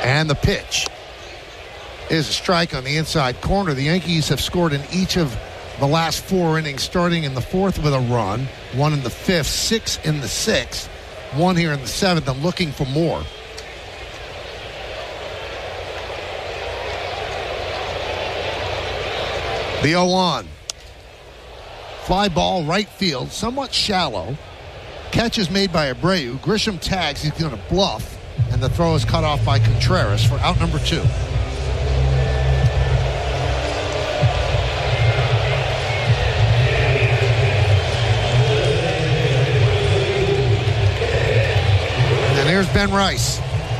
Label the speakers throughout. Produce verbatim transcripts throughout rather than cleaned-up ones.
Speaker 1: And the pitch is a strike on the inside corner. The Yankees have scored in each of the last four innings, starting in the fourth with a run, one in the fifth, six in the sixth, one here in the seventh, and looking for more. The oh one. Fly ball right field, somewhat shallow. Catch is made by Abreu. Grisham tags. He's going to bluff. And the throw is cut off by Contreras for out number two. And here's Ben Rice.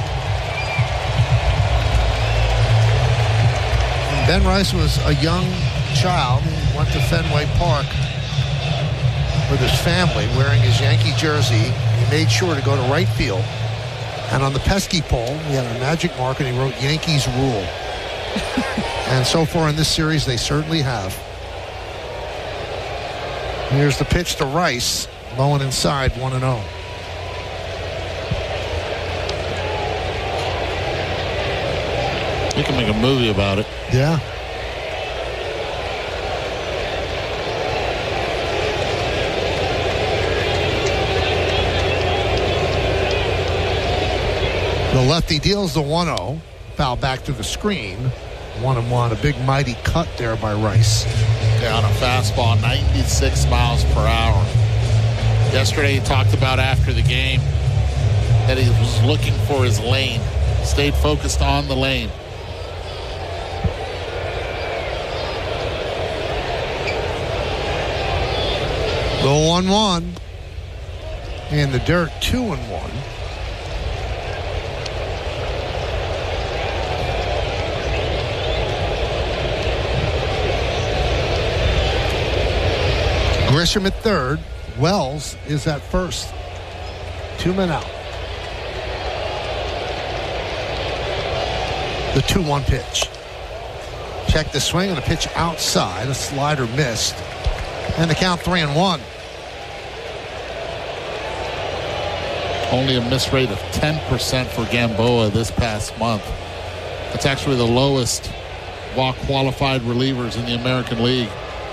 Speaker 1: And Ben Rice was a young child who went to Fenway Park with his family wearing his Yankee jersey. He made sure to go to right field. And on the pesky pole, he had a magic mark and he wrote Yankees rule. And so far in this series, they certainly have. Here's the pitch to Rice. Low and inside, one and oh.
Speaker 2: You can make a movie about it.
Speaker 1: Yeah. The lefty deals the one oh. Foul back to the screen. One and one. A big mighty cut there by Rice.
Speaker 2: Yeah, on a fastball, ninety-six miles per hour. Yesterday he talked about after the game that he was looking for his lane. Stayed focused on the lane.
Speaker 1: The one one. In the dirt, two and one. Grisham at third. Wells is at first. Two men out. The two one pitch. Check the swing and a pitch outside. A slider missed. And the count three and one.
Speaker 2: Only a miss rate of ten percent for Gamboa this past month. That's actually the lowest walk qualified relievers in the American League.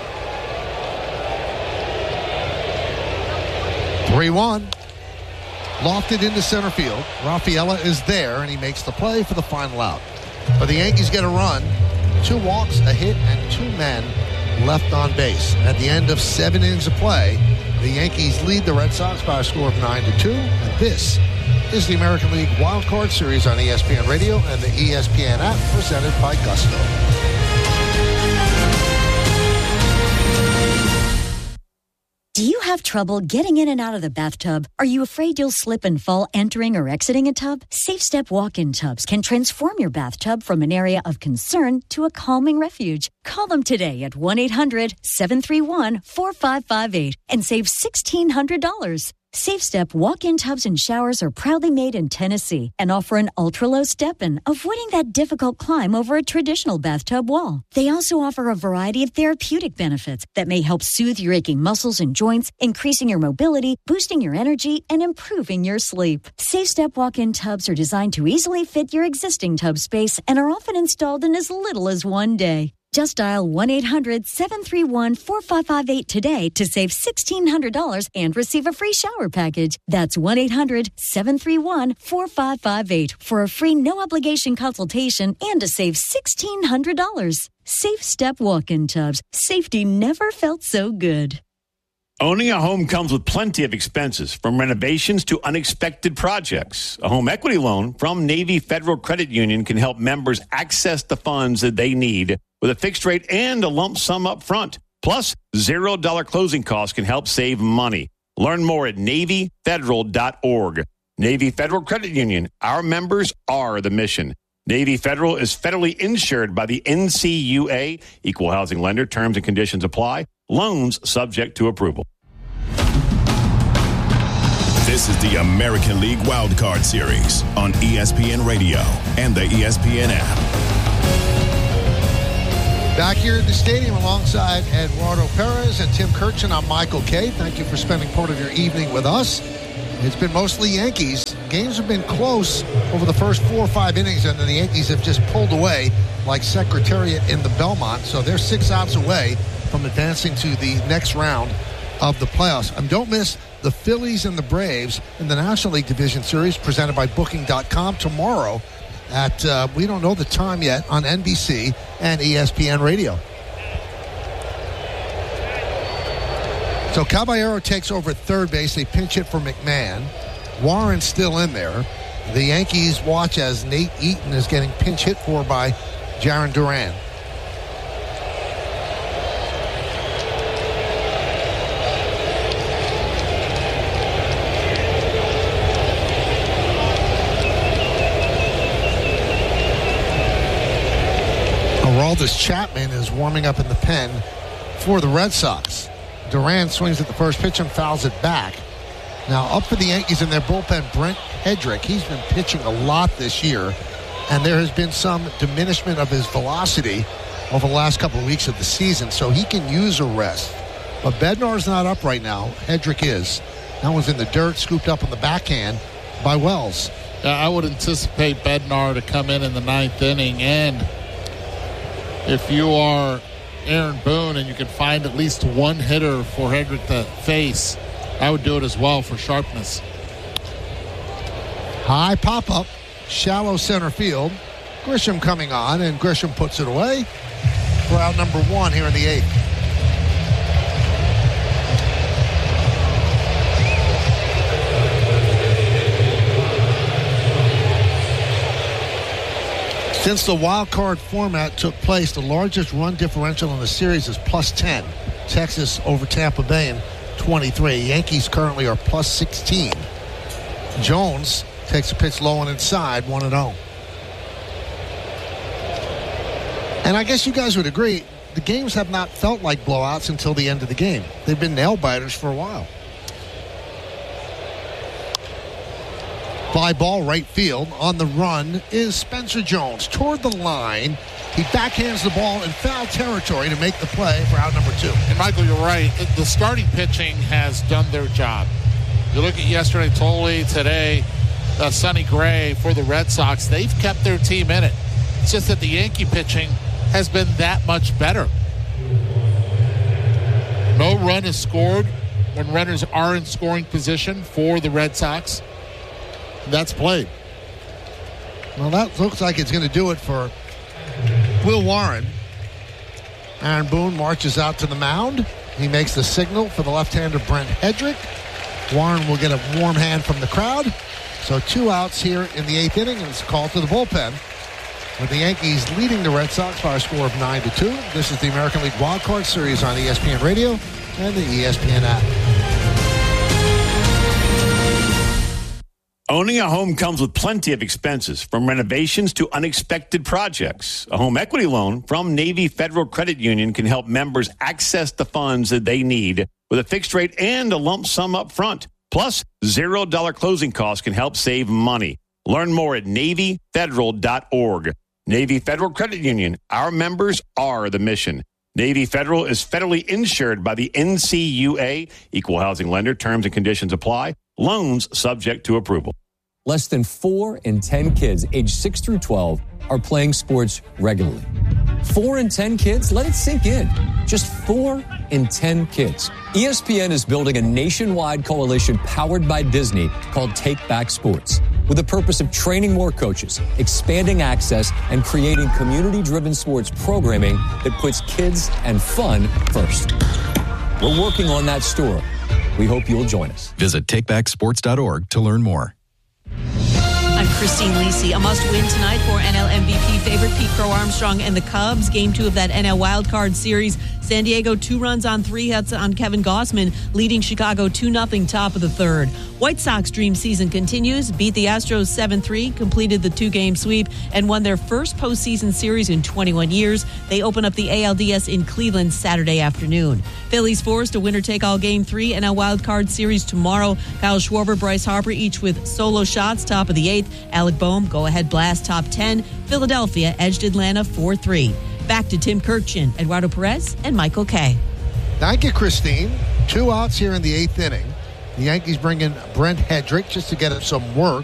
Speaker 1: three one. Lofted into center field. Rafaela is there, and he makes the play for the final out. But the Yankees get a run. Two walks, a hit, and two men left on base. At the end of seven innings of play, the Yankees lead the Red Sox by a score of nine to two. And this is the American League Wild Card Series on E S P N Radio and the E S P N app, presented by Gusto.
Speaker 3: Do you have trouble getting in and out of the bathtub? Are you afraid you'll slip and fall entering or exiting a tub? Safe Step walk-in tubs can transform your bathtub from an area of concern to a calming refuge. Call them today at one eight hundred seven three one four five five eight and save one thousand six hundred dollars. Safe Step walk-in tubs and showers are proudly made in Tennessee and offer an ultra-low step-in, avoiding that difficult climb over a traditional bathtub wall. They also offer a variety of therapeutic benefits that may help soothe your aching muscles and joints, increasing your mobility, boosting your energy, and improving your sleep. Safe Step walk-in tubs are designed to easily fit your existing tub space and are often installed in as little as one day. Just dial one eight hundred seven three one four five five eight today to save one thousand six hundred dollars and receive a free shower package. That's one eight hundred seven three one four five five eight for a free no-obligation consultation and to save one thousand six hundred dollars. Safe Step walk-in tubs. Safety never felt so good.
Speaker 4: Owning a home comes with plenty of expenses, from renovations to unexpected projects. A home equity loan from Navy Federal Credit Union can help members access the funds that they need with a fixed rate and a lump sum up front. Plus, zero dollar closing costs can help save money. Learn more at Navy Federal dot org. Navy Federal Credit Union. Our members are the mission. Navy Federal is federally insured by the N C U A. Equal housing lender. Terms and conditions apply. Loans subject to approval.
Speaker 5: This is the American League Wild Card Series on E S P N Radio and the E S P N app.
Speaker 1: Back here at the stadium alongside Eduardo Perez and Tim Kirchin, I'm Michael Kay. Thank you for spending part of your evening with us. it's been mostly Yankees. Games have been close over the first four or five innings, and then the Yankees have just pulled away like Secretariat in the Belmont. So they're six outs away from advancing to the next round of the playoffs. And don't miss the Phillies and the Braves in the National League Division Series presented by Booking dot com tomorrow at, uh, we don't know the time yet, on N B C and E S P N Radio. So Caballero takes over at third base. They pinch hit for McMahon. Warren's still in there. The Yankees watch as Nate Eaton is getting pinch hit for by Jarren Duran. Aroldis Chapman is warming up in the pen for the Red Sox. Duran swings at the first pitch and fouls it back. Now up for the Yankees in their bullpen, Brent Hedrick. He's been pitching a lot this year, and there has been some diminishment of his velocity over the last couple of weeks of the season, so he can use a rest. But Bednar's not up right now. Hedrick is. That one's in the dirt, scooped up on the backhand by Wells.
Speaker 2: Yeah, I would anticipate Bednar to come in in the ninth inning, and if you are Aaron Boone and you can find at least one hitter for Hedrick to face, I would do it as well for sharpness.
Speaker 1: High pop-up, shallow center field. Grisham coming on, and Grisham puts it away for out number one here in the eighth. Since the wild card format took place, the largest run differential in the series is plus ten. Texas over Tampa Bay in twenty-three. Yankees currently are plus sixteen. Jones takes a pitch low and inside, one and oh. And I guess you guys would agree, the games have not felt like blowouts until the end of the game. They've been nail-biters for a while. Fly ball right field. On the run is Spencer Jones toward the line. He backhands the ball in foul territory to make the play for out number two.
Speaker 2: And Michael, you're right. The starting pitching has done their job. You look at yesterday, Tolley, today, uh, Sonny Gray for the Red Sox. They've kept their team in it. It's just that the Yankee pitching has been that much better. No run is scored when runners are in scoring position for the Red Sox. That's played.
Speaker 1: Well, that looks like it's going to do it for Will Warren. Aaron Boone marches out to the mound. He makes the signal for the left-hander Brent Hedrick. Warren will get a warm hand from the crowd. So two outs here in the eighth inning, and it's a call to the bullpen, with the Yankees leading the Red Sox by a score of nine to two. This is the American League Wild Card Series on E S P N Radio and the E S P N app.
Speaker 4: Owning a home comes with plenty of expenses, from renovations to unexpected projects. A home equity loan from Navy Federal Credit Union can help members access the funds that they need with a fixed rate and a lump sum up front. Plus, zero dollar closing costs can help save money. Learn more at Navy Federal dot org. Navy Federal Credit Union. Our members are the mission. Navy Federal is federally insured by the N C U A. Equal housing lender. Terms and conditions apply. Loans subject to approval.
Speaker 6: Less than four in ten kids aged six through twelve are playing sports regularly. Four in ten kids? Let it sink in. Just four in ten kids. E S P N is building a nationwide coalition powered by Disney called Take Back Sports, with the purpose of training more coaches, expanding access, and creating community-driven sports programming that puts kids and fun first. We're working on that story. We hope you'll join us.
Speaker 7: Visit take back sports dot org to learn more.
Speaker 8: I'm Christine Lisi. A must-win tonight for N L M V P favorite Pete Crow-Armstrong and the Cubs. Game two of that N L wildcard series. San Diego two runs on three hits on Kevin Gausman, leading Chicago two nothing top of the third. White Sox dream season continues. Beat the Astros seven three, completed the two-game sweep, and won their first postseason series in twenty-one years. They open up the A L D S in Cleveland Saturday afternoon. Phillies forced a winner-take-all Game three N L wildcard series tomorrow. Kyle Schwarber, Bryce Harper, each with solo shots top of the eighth. Alec Boehm, go-ahead blast top ten. Philadelphia edged Atlanta four three. Back to Tim Kirkchin, Eduardo Perez, and Michael Kay.
Speaker 1: Thank you, Christine. Two outs here in the eighth inning. The Yankees bring in Brent Hedrick just to get him some work.